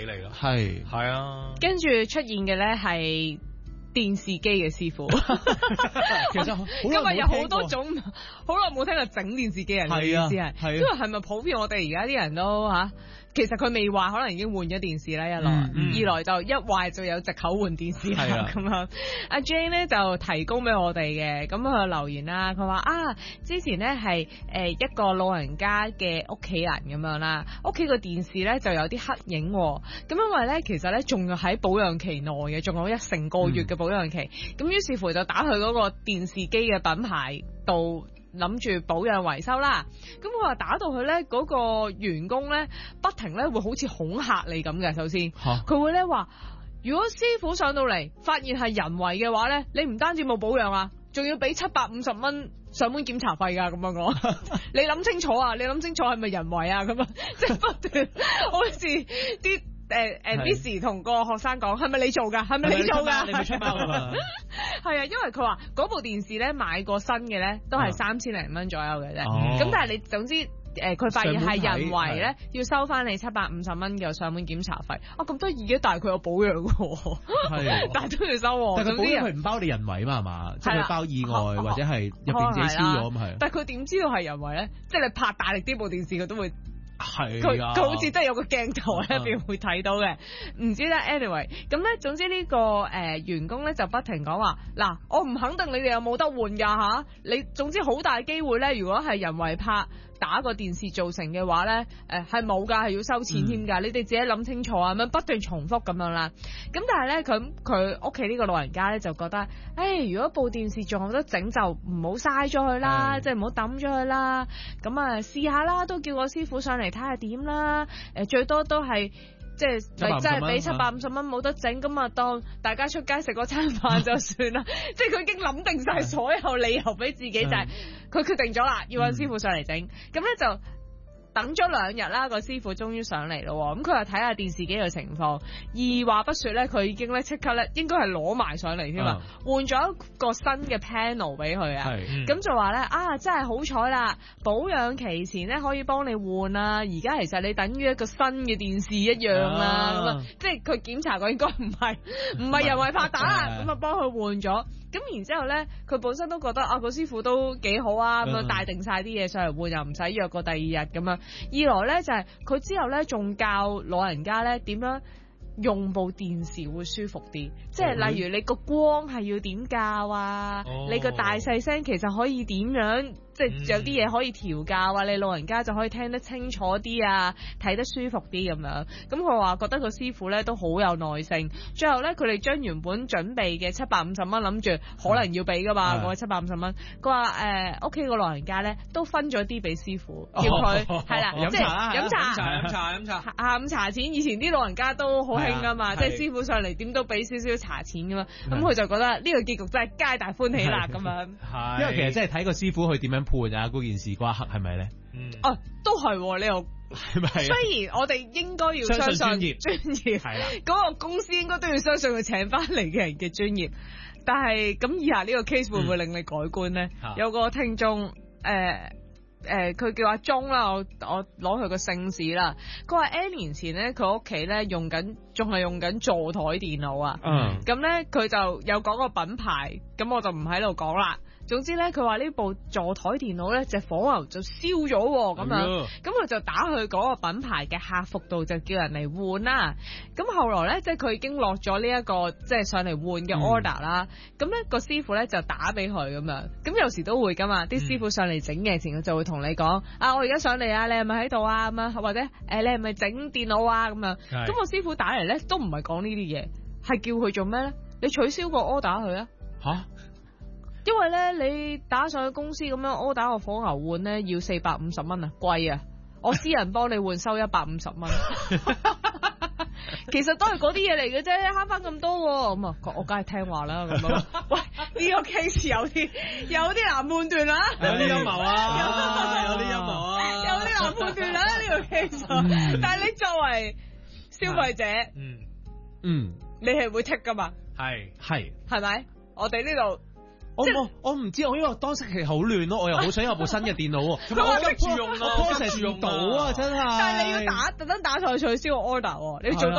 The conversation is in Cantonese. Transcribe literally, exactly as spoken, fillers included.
俾你咯。 係係啊， 跟住出現嘅咧係電視機嘅師傅。 其實好今日有好多種，好耐冇聽過整電視機人嘅意思係， 係啊因為係咪普遍我哋而家啲人都吓？其實佢未話，可能已經換咗電視啦，一來， 嗯嗯、 二來就一壞就有藉口換電視啦咁樣。阿 Jane 咧就提供俾我哋嘅，咁佢留言啦，佢話啊，之前咧係誒一個老人家嘅屋企人咁樣啦，屋企個電視咧就有啲黑影，咁因為咧其實咧仲要喺保養期內嘅，仲有一成個月嘅保養期，咁、嗯、於是乎就打去嗰個電視機嘅品牌度。諗住保養維修啦，咁佢話打到去咧，嗰個員工咧不停咧會好似恐嚇你咁嘅。首先，佢會咧話，如果師傅上到嚟發現係人為嘅話咧，你唔單止冇保養啊，仲要俾七百五十蚊上門檢查費噶。咁樣講，你諗清楚啊，你諗清楚係咪人為啊？咁啊，即係不斷好似啲。誒誒 Miss 同個學生講，係咪你做㗎？係咪你做㗎？ 你咪出包㗎嘛？ 係啊，因為佢話嗰部電視咧買過新嘅咧，都係三千零蚊左右嘅啫。咁、哦、但係你總之誒，佢、呃、發現係人為咧，要收翻你七百五十蚊嘅上門檢查費。啊，咁得意嘅，但係佢有保養喎。係，但係都要收喎。 但係佢保養佢唔包你人為嘛係嘛？即係佢包意外或者係入邊自己燒咗咁係。 但係佢點知道係人為咧？即係你拍大力啲部電視，佢都會。 係佢佢好似真係有個鏡頭喺入邊會睇到嘅，唔、啊、知咧。anyway， 咁咧總之呢、呢個誒、呃、員工咧就不停講話，嗱，我唔肯定你哋有冇得換㗎吓，你總之好大機會咧，如果係人為拍打個電視造成嘅話咧，誒係冇㗎，係要收錢添㗎、嗯，你哋自己諗清楚啊，咁樣不斷重複咁樣啦。咁但係咧佢佢屋企呢個老人家咧就覺得，誒、哎、如果部電視仲有得整就唔好嘥咗佢啦，即係唔好抌咗佢啦，咁啊試下啦，都叫個師傅上嚟睇下點啦，誒最多都係即係你真係俾七百五十蚊冇得整，咁啊當大家出街食嗰餐飯就算啦。即係佢已經諗定晒所有理由俾自己，就係佢決定咗啦，要揾師傅上嚟整。咁咧就等咗兩日啦，個師傅終於上嚟咯。咁佢又睇下電視機嘅情況，二話不說咧，佢已經咧即刻咧應該係攞埋上嚟添啊，換咗一個新嘅 panel 俾佢啊。咁、嗯、就話咧啊，真係好彩啦！保養期前咧可以幫你換啊。而家其實你等於一個新嘅電視一樣啦。咁啊，即係佢檢查過應該唔係唔係人為拍打啦。咁啊幫佢換咗。咁然之後咧，佢本身都覺得啊個師傅都幾好啊，咁樣帶定晒啲嘢上嚟換，又唔使約過第二日咁樣。二來咧就係、是、佢之後咧仲教老人家咧點樣用部電視會舒服啲，即係例如你個光係要點校啊，哦、你個大細聲其實可以點樣，即係有啲嘢可以調校啊，你老人家就可以聽得清楚啲啊，睇得舒服啲咁樣。咁佢話覺得個師傅咧都好有耐性，最後咧佢哋將原本準備嘅七百五十蚊諗住可能要俾噶嘛，嗰七百五十蚊，佢話誒屋企個老人家咧都分咗啲俾師傅，叫佢係啦，即係飲茶飲茶飲茶下午茶錢。以前啲老人家都好興噶嘛，即係師傅上嚟點都俾少少茶錢噶嘛，咁佢就覺得呢個結局真係皆大歡喜啦咁樣。 係，因為其實真係睇個師傅去點樣判啊，嗰件事嗰一刻係咪咧？ 嗯，哦、啊，都係，你又係咪？雖然我哋應該要相信專業，專業係啦，嗰個公司應該都要相信佢請翻嚟嘅人嘅專業。但係咁以下呢個 case 會唔會令你改觀咧、嗯？有個聽眾誒。呃誒，佢、呃、叫阿鐘啦，我我攞佢個姓氏啦。佢話 N 年前咧，佢屋企咧用緊，仲係用緊座台電腦啊。嗯。咁咧，佢就有講個品牌，咁我就唔喺度講啦。總之咧，佢話呢部座台電腦咧，隻火牛就燒咗咁樣，咁佢就打去嗰個品牌嘅客服度，就叫人嚟換啦。咁後來咧，即係佢已經落咗呢一個即係上嚟換嘅 order 啦。咁、嗯、咧、個師傅咧就打俾佢咁樣，咁有時都會噶嘛，啲師傅上嚟整嘅前，佢就會同你講、嗯：啊，我而家上嚟啊，你係咪喺度啊？咁啊，或者誒、欸，你係咪整電腦啊？咁樣。咁、個師傅打嚟咧，都唔係講呢啲嘢，係叫佢做咩咧？你取消個 order 佢啊？吓？因為咧，你打上去公司咁樣 order 個火牛換咧，要四百五十蚊啊，貴啊！我私人幫你換收一百五十蚊，其實都係嗰啲嘢嚟嘅啫，慳翻咁多咁啊！我梗係聽話啦咁啊！喂，呢、這個 case 有啲有啲難判斷啊， 有啲陰謀啊，有啲陰謀啊， 有啲難判斷啊呢、這個 case，、嗯、但係你作為消費者，嗯嗯，你係會剔噶嘛？係係係咪？我哋呢度。 我我我唔知，我因為當時期好亂咯，我又好想有部新嘅電腦，咁我急住用咯，急住用到啊，真係。 但係你要打特登打上去取消個 order，你要做。